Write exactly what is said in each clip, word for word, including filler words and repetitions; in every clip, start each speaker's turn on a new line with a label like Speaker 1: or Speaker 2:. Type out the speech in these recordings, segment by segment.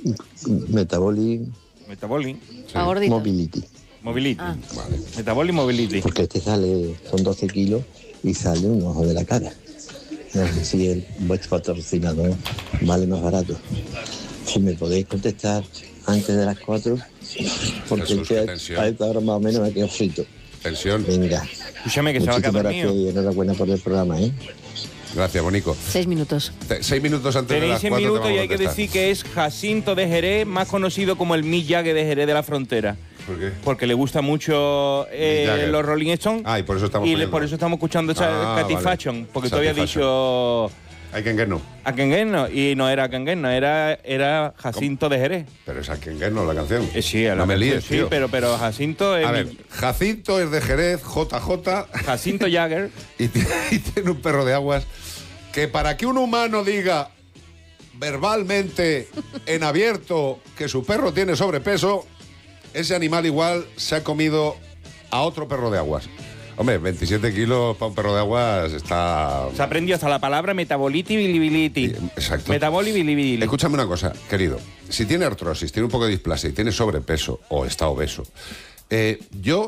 Speaker 1: Metabolic.
Speaker 2: Metabolic.
Speaker 3: Sí.
Speaker 1: Mobility.
Speaker 2: Mobility.
Speaker 3: Ah.
Speaker 2: Vale. Metabolic Mobility.
Speaker 1: Porque este sale, son doce kilos y sale un ojo de la cara. No sé si el vuestro patrocinador vale más barato. Si me podéis contestar antes de las cuatro, porque
Speaker 3: Jesús,
Speaker 1: es
Speaker 3: qué
Speaker 1: que
Speaker 3: tensión.
Speaker 1: a esta hora más o menos me quedo frito.
Speaker 3: Tensión.
Speaker 1: Venga.
Speaker 2: Escúchame que se va a
Speaker 1: Muchísimas
Speaker 2: quedar
Speaker 1: gracias
Speaker 2: mío.
Speaker 1: y enhorabuena por el programa, ¿eh?
Speaker 3: Gracias, Bonico. Seis minutos. Te- seis minutos antes de
Speaker 2: Tenéis
Speaker 3: las
Speaker 2: seis
Speaker 3: cuatro te
Speaker 2: minutos
Speaker 3: vamos
Speaker 2: y
Speaker 3: a
Speaker 2: hay que
Speaker 3: contestar.
Speaker 2: decir que es Jacinto de Jerez, más conocido como el Mick Jagger de Jerez de la Frontera.
Speaker 3: ¿Por qué?
Speaker 2: Porque le gusta mucho eh,
Speaker 3: Mick Jagger.
Speaker 2: los Rolling Stones.
Speaker 3: Ah, y por eso estamos
Speaker 2: Y le-
Speaker 3: poniendo.
Speaker 2: por eso estamos escuchando esa
Speaker 3: Ah,
Speaker 2: Satisfaction.
Speaker 3: vale.
Speaker 2: Porque tú habías dicho
Speaker 3: Hay que enguerno.
Speaker 2: Akengueno. Y no era Akengueno, era, era Jacinto de Jerez.
Speaker 3: Pero es que enguerno la canción.
Speaker 2: Eh, sí, a la
Speaker 3: no me
Speaker 2: canción,
Speaker 3: líes,
Speaker 2: sí,
Speaker 3: tío.
Speaker 2: pero, pero Jacinto es
Speaker 3: A ver,
Speaker 2: mi-
Speaker 3: Jacinto es de Jerez, J J,
Speaker 2: Jacinto Jagger.
Speaker 3: y tiene, y tiene un perro de aguas que para que un humano diga verbalmente en abierto que su perro tiene sobrepeso, ese animal igual se ha comido a otro perro de aguas. Hombre, veintisiete kilos para un perro de aguas está...
Speaker 2: Se aprendió hasta la palabra metaboliti bilibiliti.
Speaker 3: Exacto.
Speaker 2: Metaboli bilibiliti.
Speaker 3: Escúchame una cosa, querido. Si tiene artrosis, tiene un poco de displasia y tiene sobrepeso o está obeso, eh, yo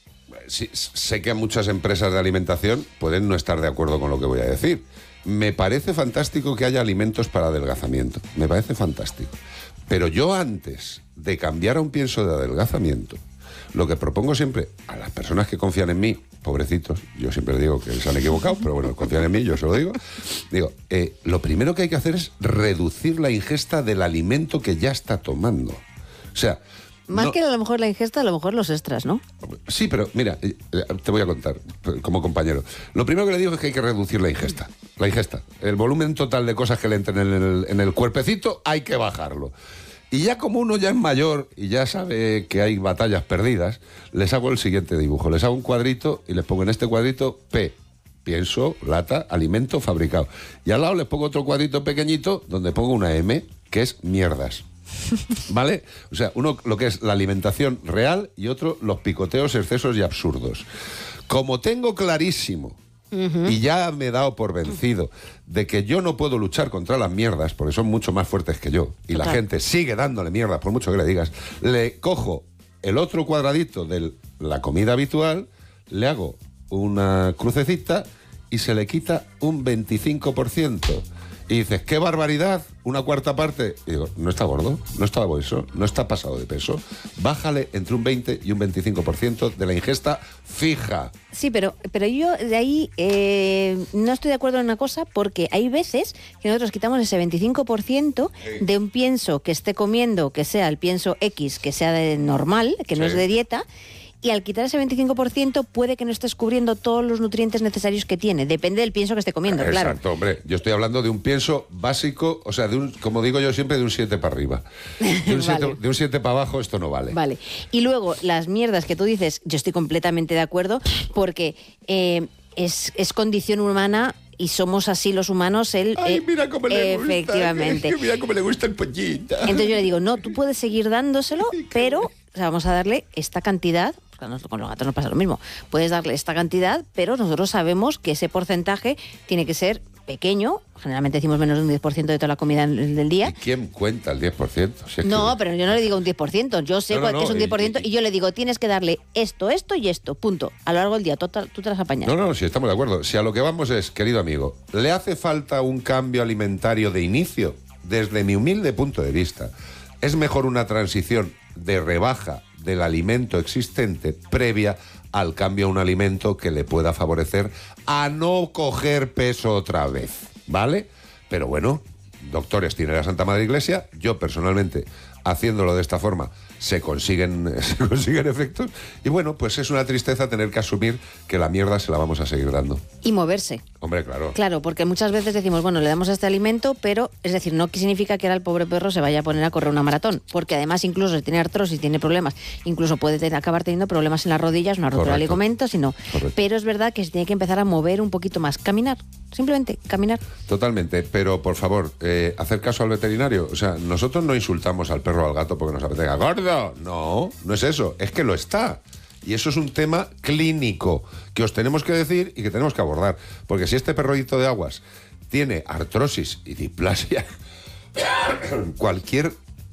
Speaker 3: sí, sé que muchas empresas de alimentación pueden no estar de acuerdo con lo que voy a decir. Me parece fantástico que haya alimentos para adelgazamiento. Me parece fantástico. Pero yo antes de cambiar a un pienso de adelgazamiento, lo que propongo siempre a las personas que confían en mí, pobrecitos, yo siempre digo que se han equivocado, pero bueno, confían en mí, yo se lo digo, digo, eh, lo primero que hay que hacer es reducir la ingesta del alimento que ya está tomando. O sea... Más no- que a lo mejor la ingesta, a lo mejor los extras, ¿no? Sí, pero mira, eh, te voy a contar como compañero. Lo primero que le digo es que hay que reducir la ingesta. La ingesta. El volumen total de cosas que le entren en el, en el cuerpecito hay que bajarlo. Y ya como uno ya es mayor y ya sabe que hay batallas perdidas, les hago el siguiente dibujo. Les hago un cuadrito y les pongo en este cuadrito P. Pienso, lata, alimento fabricado. Y al lado les pongo otro cuadrito pequeñito donde pongo una M, que es mierdas. ¿Vale? O sea, uno lo que es la alimentación real y otro los picoteos, excesos y absurdos. Como tengo clarísimo uh-huh. y ya me he dado por vencido de que yo no puedo luchar contra las mierdas porque son mucho más fuertes que yo y Total. La gente sigue dándole mierda por mucho que le digas, le cojo el otro cuadradito de la comida habitual, le hago una crucecita y se le quita un veinticinco por ciento. Y dices, qué barbaridad, una cuarta parte. Y digo, no está gordo, no está obeso, no está pasado de peso. Bájale entre un veinte y un veinticinco por ciento de la ingesta fija. Sí, pero, pero yo de ahí eh, no estoy de acuerdo en una cosa, porque hay veces que nosotros quitamos ese veinticinco por ciento sí. de un pienso que esté comiendo, que sea el pienso X, que sea de normal, que no sí. es de dieta. Y al quitar ese veinticinco por ciento puede que no estés cubriendo todos los nutrientes necesarios que tiene. Depende del pienso que esté comiendo, Exacto, claro. Exacto, hombre. Yo estoy hablando de un pienso básico, o sea, de un, como digo yo siempre, de un siete para arriba. De un siete vale. siete para abajo esto no vale. Vale. Y luego, las mierdas que tú dices, yo estoy completamente de acuerdo, porque eh, es, es condición humana... Y somos así los humanos, él...
Speaker 4: Ay,
Speaker 3: eh,
Speaker 4: mira cómo le gusta.
Speaker 3: Efectivamente.
Speaker 4: Mira cómo le gusta el pollito.
Speaker 3: Entonces yo le digo, no, tú puedes seguir dándoselo, pero o sea, vamos a darle esta cantidad. Con los gatos nos pasa lo mismo. Puedes darle esta cantidad, pero nosotros sabemos que ese porcentaje tiene que ser pequeño. Generalmente decimos menos de un diez por ciento de toda la comida del día. ¿Y quién cuenta el diez por ciento? Si es no, que... pero yo no le digo un diez por ciento. Yo sé no, no, cuál, no, que es un diez por ciento y, y, y yo le digo, tienes que darle esto, esto y esto. Punto. A lo largo del día. Tú, tú te las apañas. No, no, sí, estamos de acuerdo. Si a lo que vamos es, querido amigo, ¿le hace falta un cambio alimentario de inicio? Desde mi humilde punto de vista, es mejor una transición de rebaja del alimento existente previa al cambio a un alimento que le pueda favorecer a no coger peso otra vez, ¿vale? Pero bueno, doctores tiene la Santa Madre Iglesia, yo personalmente, haciéndolo de esta forma, se consiguen, se consiguen efectos, y bueno, pues es una tristeza tener que asumir que la mierda se la vamos a seguir dando. Y moverse. Hombre, claro. Claro, porque muchas veces decimos, bueno, le damos este alimento, pero, es decir, no significa que ahora el pobre perro se vaya a poner a correr una maratón, porque además incluso si tiene artrosis, tiene problemas, incluso puede tener, acabar teniendo problemas en las rodillas, una rotura de ligamento, sino... Correcto. Pero es verdad que se tiene que empezar a mover un poquito más, caminar, simplemente caminar. Totalmente, pero por favor, eh, hacer caso al veterinario. O sea, nosotros no insultamos al perro o al gato porque nos apetezca. ¡Gordo! No, no es eso, es que lo está. Y eso es un tema clínico que os tenemos que decir y que tenemos que abordar. Porque si este perrollito de aguas tiene artrosis y displasia, cualquier